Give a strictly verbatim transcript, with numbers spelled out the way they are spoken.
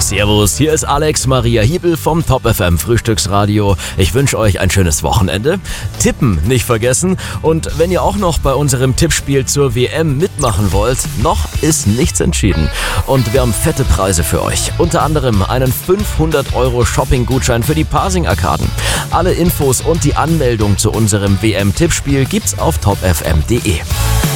Servus, hier ist Alex Maria Hiebel vom Top F M Frühstücksradio. Ich wünsche euch ein schönes Wochenende. Tippen nicht vergessen. Und wenn ihr auch noch bei unserem Tippspiel zur W M mitmachen wollt, noch ist nichts entschieden. Und wir haben fette Preise für euch. Unter anderem einen fünfhundert Euro Shopping-Gutschein für die Pasing-Arkaden. Alle Infos und die Anmeldung zu unserem W M-Tippspiel gibt's auf top f m punkt d e.